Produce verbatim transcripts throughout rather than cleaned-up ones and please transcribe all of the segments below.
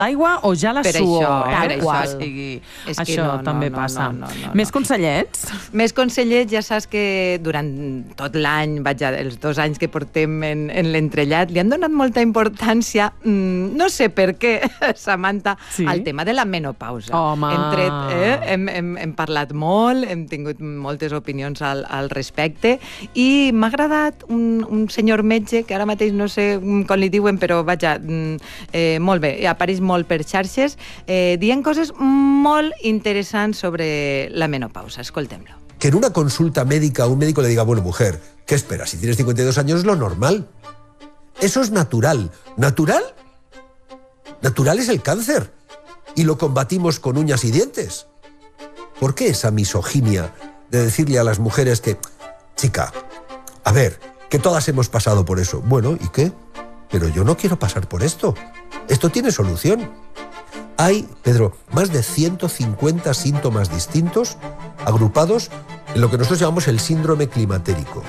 l'aigua o ja la per suor. això, eh? per això, o sigui, és que això no, no, també no, passa. no, no, no, Més no. consellets? Més consellets, ja saps que durant tot l'any, vaig a, els dos anys que portem en, en l'entrellat, li han donat molta importància, mmm, no sé per què, Samantha, Sí? al tema de la menopausa. Home! Hem, tret, eh? hem, hem, hem parlat molt, hem tingut moltes opinions al, al respecte, i m'ha agradat un, un senyor metge, que ara mateix no sé com li diuen, però vaja, eh, molt bé, apareix molt per xarxes, eh, dient coses molt interessants sobre la menopausa. Escoltem-lo. Que en una consulta médica un médico le diga, bueno, mujer, ¿qué esperas? Si tienes cincuenta y dos años es lo normal. Eso es natural. ¿Natural? Natural es el cáncer. Y lo combatimos con uñas y dientes. ¿Por qué esa misoginia de decirle a las mujeres que, chica, a ver, que todas hemos pasado por eso? Bueno, ¿y qué? Pero yo no quiero pasar por esto. Esto tiene solución. Hay, Pedro, más de ciento cincuenta síntomas distintos agrupados en lo que nosotros llamamos el síndrome climatérico.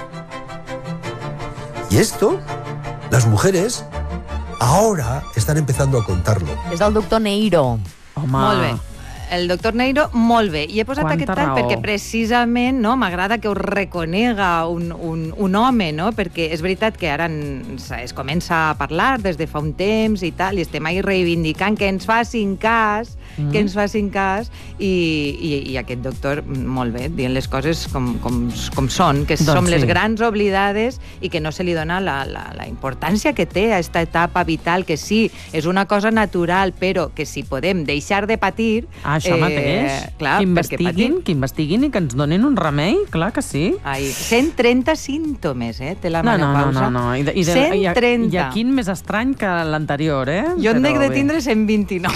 Y esto, las mujeres ahora están empezando a contarlo. És el doctor Neiro. Home, Molt bé. El doctor Neiro, molt bé. I he posat Quanta aquest tall raó. perquè precisament no, m'agrada que ho reconega un, un, un home, no? Perquè és veritat que ara ens, es comença a parlar des de fa un temps i tal, i estem ahí reivindicant que ens facin cas, mm. que ens facin cas, i, i, i aquest doctor, molt bé, dient les coses com, com, com són, que Doncs som sí. les grans oblidades i que no se li dona la, la, la importància que té a aquesta etapa vital, que sí, és una cosa natural, però que si podem deixar de patir... Ah, això mateix. Eh, clar, que perquè investiguin, patim. que investiguin i que ens donin un remei, clar que sí. Ai, cent trenta símptomes, eh, té la No, no, no, menopausa. no, no. I, de, i, de, cent trenta. I, i quin més estrany que l'anterior, eh? Jo en Però dec de bé. tindre cent vint-i-nou.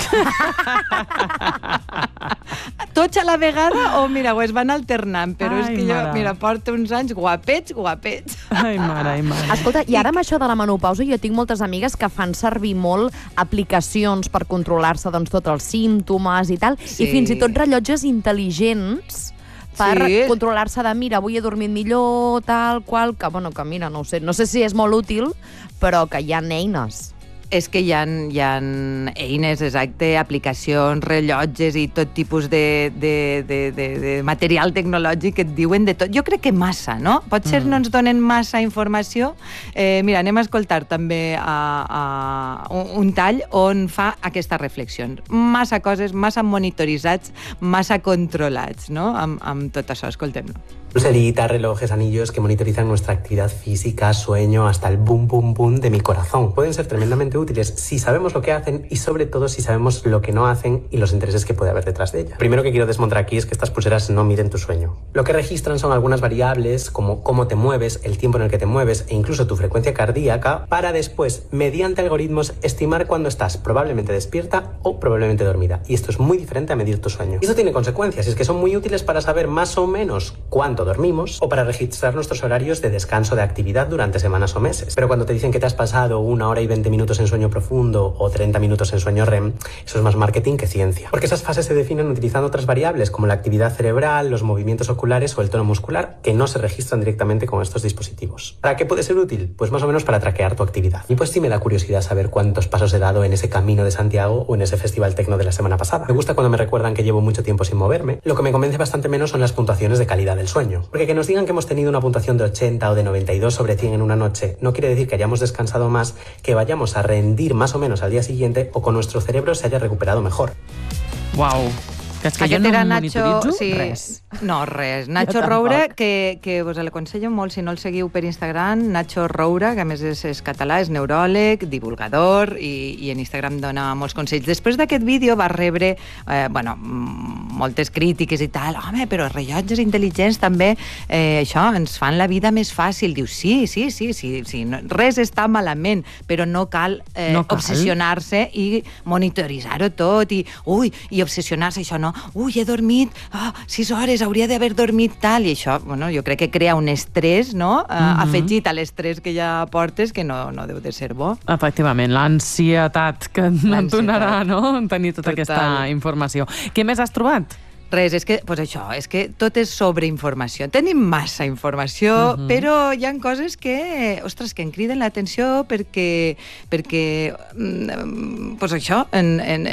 Tots a la vegada o, mira, ho es van alternant, però és Ai, que jo, mare. mira, porto uns anys guapets, guapets. Ai, mare, ai, mare. Escolta, i ara amb això de la menopausa jo tinc moltes amigues que fan servir molt aplicacions per controlar-se doncs, tots els símptomes i tal, Sí. i fins i tot rellotges intel·ligents per Sí. controlar-se de, mira, avui he dormit millor, tal, qual, que, bueno, que mira, no ho sé, no sé si és molt útil, però que hi ha eines. És que hi ha, hi ha eines, exacte, aplicacions, rellotges i tot tipus de, de, de, de, de material tecnològic que et diuen de tot. Jo crec que massa, no? Potser mm. no ens donen massa informació. Eh, mira, anem a escoltar també a, a un, un tall on fa aquesta reflexió. Massa coses, massa monitoritzats, massa controlats, no? Amb, amb tot això, escoltem-lo. Pulseritas, relojes, anillos que monitorizan nuestra actividad física, sueño, hasta el boom, boom, boom de mi corazón. Pueden ser tremendamente útiles si sabemos lo que hacen y sobre todo si sabemos lo que no hacen y los intereses que puede haber detrás de ellas. Primero que quiero desmontar aquí es que estas pulseras no miden tu sueño. Lo que registran son algunas variables como cómo te mueves, el tiempo en el que te mueves e incluso tu frecuencia cardíaca para después, mediante algoritmos, estimar cuándo estás probablemente despierta o probablemente dormida. Y esto es muy diferente a medir tu sueño. Y esto tiene consecuencias, y es que son muy útiles para saber más o menos cuánto dormimos o para registrar nuestros horarios de descanso de actividad durante semanas o meses. Pero cuando te dicen que te has pasado una hora y veinte minutos en sueño profundo o treinta minutos en sueño R E M, eso es más marketing que ciencia. Porque esas fases se definen utilizando otras variables como la actividad cerebral, los movimientos oculares o el tono muscular que no se registran directamente con estos dispositivos. ¿Para qué puede ser útil? Pues más o menos para traquear tu actividad. Y pues sí me da curiosidad saber cuántos pasos he dado en ese camino de Santiago o en ese festival tecno de la semana pasada. Me gusta cuando me recuerdan que llevo mucho tiempo sin moverme. Lo que me convence bastante menos son las puntuaciones de calidad del sueño. Porque que nos digan que hemos tenido una puntuación de ochenta o de noventa y dos sobre cien en una noche no quiere decir que hayamos descansado más, que vayamos a rendir más o menos al día siguiente o con nuestro cerebro se haya recuperado mejor. Uau. Que és que Aquest jo no era em Nacho, monitoritzo sí, res. No, res. Nacho Jo Roure, tampoc. que, que us l'aconsello molt, si no el seguiu per Instagram, Nacho Roure, que a més és, és català, és neuròleg, divulgador, i, i en Instagram dona molts consells. Després d'aquest vídeo va rebre eh, bueno, moltes crítiques i tal. Home, però rellotges intel·ligents també, eh, això, ens fan la vida més fàcil. Diu, sí, sí, sí, sí, sí no, res està malament, però no cal, eh, No cal. obsessionar-se i monitoritzar-ho tot, i, ui, i obsessionar-se, això no, ui, he dormit oh, sis hores, hauria d'haver dormit tal, i això, bueno, jo crec que crea un estrès, no?, uh, Mhm. afegit a l'estrès que ja portes, que no, no deu de ser bo. Efectivament, l'ansietat que et L'ansietat. donarà, no?, tenir tota Total. aquesta informació. Què més has trobat? Res, és que, pues això, és que tot és sobreinformació. Tenim massa informació, uh-huh. però hi ha coses que, ostres, que em criden l'atenció perquè, perquè mm, pues això, en, en,